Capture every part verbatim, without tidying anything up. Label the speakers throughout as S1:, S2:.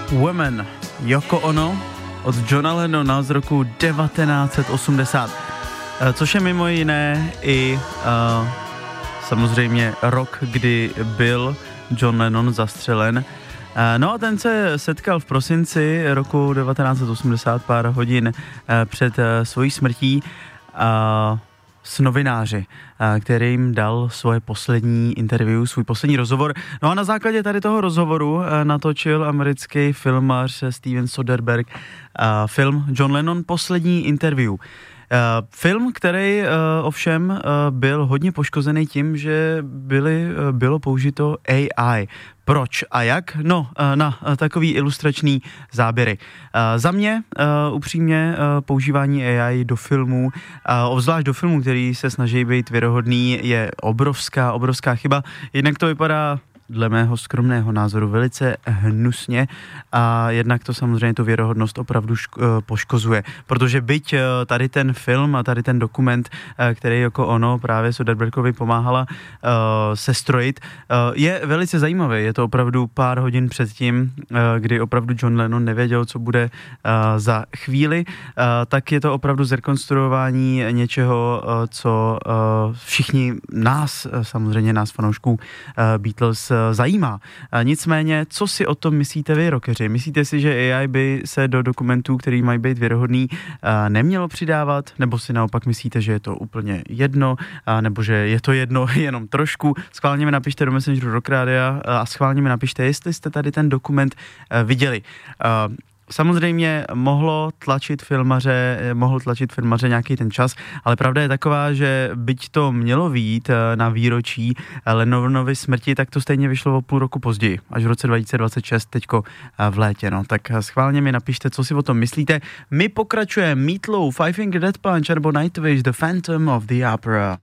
S1: Woman, Yoko Ono od Johna Lennona z roku devatenáct set osmdesát, což je mimo jiné i uh, samozřejmě rok, kdy byl John Lennon zastřelen. Uh, no a ten se setkal v prosinci roku devatenáct set osmdesát, pár hodin uh, před uh, svojí smrtí, uh, s novináři, který jim dal svoje poslední interview, svůj poslední rozhovor. No a na základě tady toho rozhovoru natočil americký filmař Steven Soderbergh film John Lennon poslední interview. Uh, film, který uh, ovšem uh, byl hodně poškozený tím, že byly, uh, bylo použito A I. Proč a jak? No, uh, na uh, takový ilustrační záběry. Uh, za mě uh, upřímně uh, používání A I do filmů, uh, obzvlášť do filmů, který se snaží být věrohodný, je obrovská, obrovská chyba. Jednak to vypadá dle mého skromného názoru velice hnusně a jednak to samozřejmě tu věrohodnost opravdu šk- poškozuje, protože byť tady ten film a tady ten dokument, který jako ono právě Soderberghovi pomáhala uh, sestrojit, uh, je velice zajímavý. Je to opravdu pár hodin předtím, uh, kdy opravdu John Lennon nevěděl, co bude uh, za chvíli, uh, tak je to opravdu zrekonstruování něčeho, uh, co uh, všichni nás, uh, samozřejmě nás fanoušků uh, Beatles zajímá. Nicméně, co si o tom myslíte vy, rockeři? Myslíte si, že A I by se do dokumentů, který mají být věrohodný, nemělo přidávat? Nebo si naopak myslíte, že je to úplně jedno? Nebo že je to jedno jenom trošku? Schválně mi napište do Messengeru Rock Rádia a schválně mi napište, jestli jste tady ten dokument viděli. Samozřejmě mohlo tlačit filmaře, mohl tlačit filmaře nějaký ten čas, ale pravda je taková, že byť to mělo vyjít na výročí Lennonovy smrti, tak to stejně vyšlo o půl roku později, až v roce dva tisíce dvacet šest, teďko v létě, no. Tak schválně mi napište, co si o tom myslíte. My pokračujeme Meatloaf, Five Finger Death Punch nebo Nightwish, The Phantom of the Opera.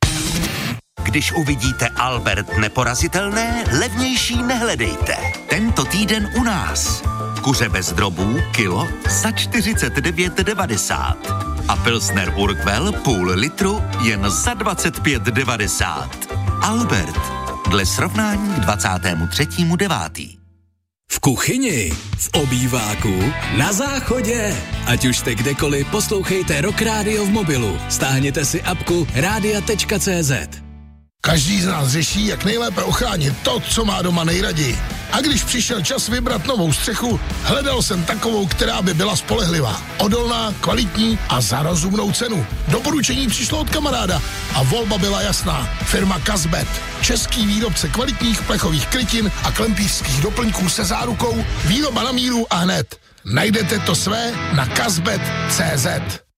S2: Když uvidíte Albert Neporazitelné, levnější nehledejte. Tento týden u nás. Kuře bez drobů, kilo za čtyřicet devět devadesát. A Pilsner Urquell půl litru jen za dvacet pět devadesát. Albert, dle srovnání k dvacátému třetímu devátý.
S3: V kuchyni, v obýváku, na záchodě. Ať už jste kdekoliv, poslouchejte Rock Radio v mobilu. Stáhněte si apku rádia tečka cé zet.
S4: Každý z nás řeší, jak nejlépe ochránit to, co má doma nejraději. A když přišel čas vybrat novou střechu, hledal jsem takovou, která by byla spolehlivá, odolná, kvalitní a za rozumnou cenu. Doporučení přišlo od kamaráda a volba byla jasná. Firma Casbet. Český výrobce kvalitních plechových krytin a klempířských doplňků se zárukou, výroba na míru a hned. Najdete to své na casbet tečka cé zet.